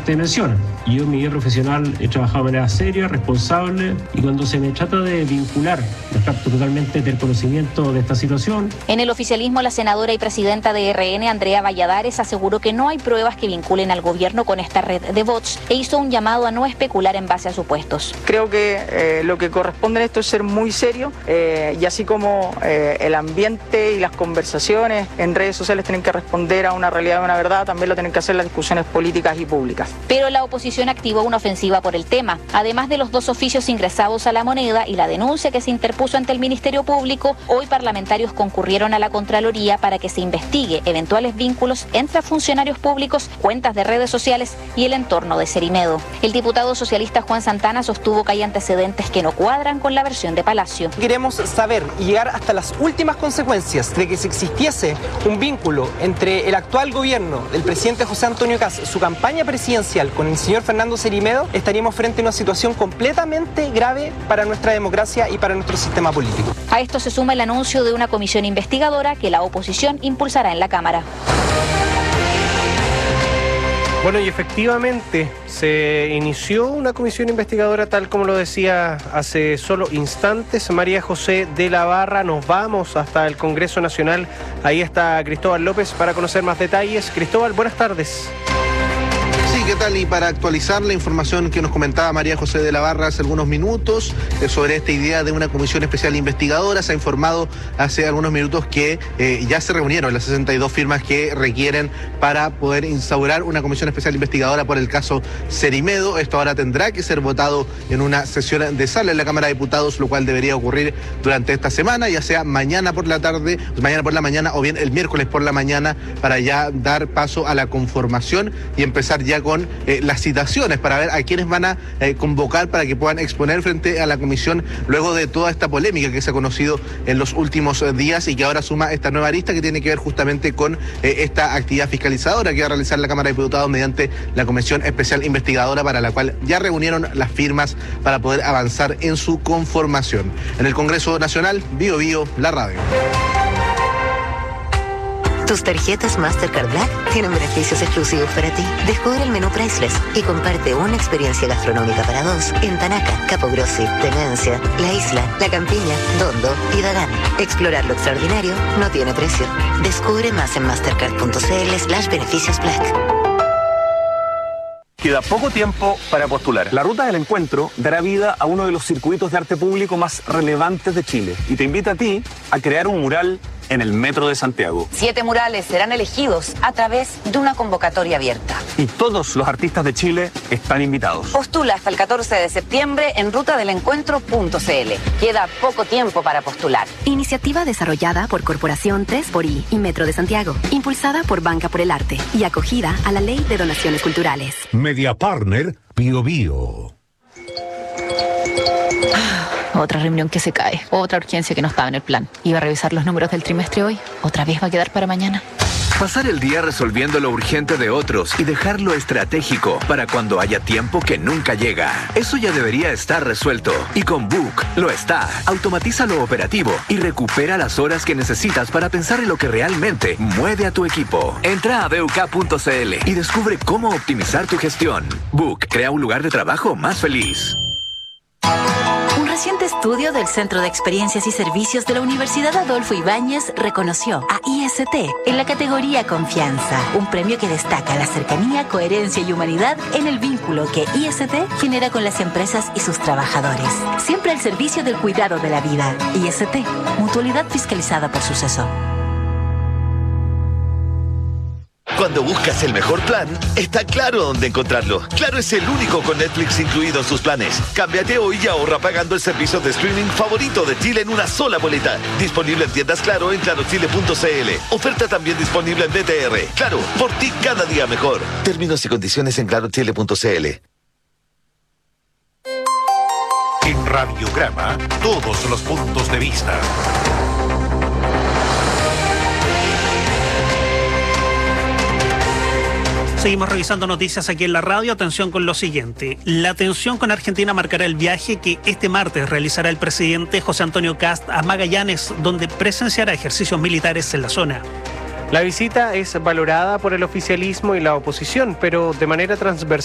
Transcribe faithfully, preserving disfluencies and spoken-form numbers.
usted menciona. Yo en mi vida profesional he trabajado de manera seria, responsable, y cuando se me trata de vincular, descarto totalmente del conocimiento de esta situación. En el oficialismo, la senadora y presidenta de R N, Andrea Valladares, aseguró que no hay pruebas que vinculen al gobierno con esta red de bots e hizo un llamado a no especular en base a supuestos. Creo que eh, lo que corresponde en esto es ser muy serio eh, y así como eh, el ambiente y las conversaciones en redes sociales tienen que responder a una realidad y una verdad, también lo tienen que hacer las discusiones políticas y públicas. Pero la oposición activó una ofensiva por el tema. Además de los dos oficios ingresados a La Moneda y la denuncia que se interpuso ante el Ministerio Público, hoy parlamentarios concurrieron a la Contraloría para que se investigue eventuales vínculos entre funcionarios públicos, cuentas de redes sociales y el entorno de Cerimedo. El diputado socialista Juan Santana sostuvo que hay antecedentes que no cuadran con la versión de Palacio. Queremos saber y llegar hasta las últimas consecuencias de que si existiese un vínculo entre el actual gobierno del presidente José Antonio Kast, su campaña presidencial con el señor Fernando Cerimedo, estaríamos frente a una situación completamente grave para nuestra democracia y para nuestro sistema político. A esto se suma el anuncio de una comisión investigadora que la oposición impulsará en la Cámara. Bueno, y efectivamente se inició una comisión investigadora, tal como lo decía hace solo instantes María José de la Barra. Nos vamos hasta el Congreso Nacional. Ahí está Cristóbal López para conocer más detalles. Cristóbal, buenas tardes. ¿Qué tal? Y para actualizar la información que nos comentaba María José de la Barra hace algunos minutos eh, sobre esta idea de una comisión especial investigadora, se ha informado hace algunos minutos que eh, ya se reunieron las sesenta y dos firmas que requieren para poder instaurar una comisión especial investigadora por el caso Cerimedo. Esto ahora tendrá que ser votado en una sesión de sala en la Cámara de Diputados, lo cual debería ocurrir durante esta semana, ya sea mañana por la tarde, mañana por la mañana o bien el miércoles por la mañana, para ya dar paso a la conformación y empezar ya con Eh, las citaciones para ver a quienes van a eh, convocar para que puedan exponer frente a la comisión luego de toda esta polémica que se ha conocido en los últimos eh, días y que ahora suma esta nueva lista que tiene que ver justamente con eh, esta actividad fiscalizadora que va a realizar la Cámara de Diputados mediante la comisión especial investigadora, para la cual ya reunieron las firmas para poder avanzar en su conformación. En el Congreso Nacional, Bio Bio, la radio. Tus tarjetas Mastercard Black tienen beneficios exclusivos para ti. Descubre el menú Priceless y comparte una experiencia gastronómica para dos en Tanaca, Capo Grossi, Tenencia, La Isla, La Campiña, Dondo y Dagán. Explorar lo extraordinario no tiene precio. Descubre más en mastercard.cl slash beneficios Black. Queda poco tiempo para postular. La Ruta del Encuentro dará vida a uno de los circuitos de arte público más relevantes de Chile y te invita a ti a crear un mural en el Metro de Santiago. Siete murales serán elegidos a través de una convocatoria abierta. Y todos los artistas de Chile están invitados. Postula hasta el catorce de septiembre en ruta del encuentro punto c l. Queda poco tiempo para postular. Iniciativa desarrollada por Corporación tres por I y Metro de Santiago, impulsada por Banca por el Arte y acogida a la Ley de Donaciones Culturales. Media Partner Bio Bio. Otra reunión que se cae, otra urgencia que no estaba en el plan. Iba a revisar los números del trimestre hoy, otra vez va a quedar para mañana. Pasar el día resolviendo lo urgente de otros y dejar lo estratégico para cuando haya tiempo que nunca llega. Eso ya debería estar resuelto. Y con Book lo está. Automatiza lo operativo y recupera las horas que necesitas para pensar en lo que realmente mueve a tu equipo. Entra a b u k punto c l y descubre cómo optimizar tu gestión. Book crea un lugar de trabajo más feliz. Un reciente estudio del Centro de Experiencias y Servicios de la Universidad Adolfo Ibáñez reconoció a I S T en la categoría Confianza, un premio que destaca la cercanía, coherencia y humanidad en el vínculo que I S T genera con las empresas y sus trabajadores. Siempre al servicio del cuidado de la vida. I S T, mutualidad fiscalizada por Suceso. Cuando buscas el mejor plan, está Claro dónde encontrarlo. Claro es el único con Netflix incluido en sus planes. Cámbiate hoy y ahorra pagando el servicio de streaming favorito de Chile en una sola boleta. Disponible en tiendas Claro en claro chile punto c l. Oferta también disponible en D T R. Claro, por ti cada día mejor. Términos y condiciones en claro chile punto c l. En Radiograma, todos los puntos de vista. Seguimos revisando noticias aquí en la radio. Atención con lo siguiente. La tensión con Argentina marcará el viaje que este martes realizará el presidente José Antonio Kast a Magallanes, donde presenciará ejercicios militares en la zona. La visita es valorada por el oficialismo y la oposición, pero de manera transversal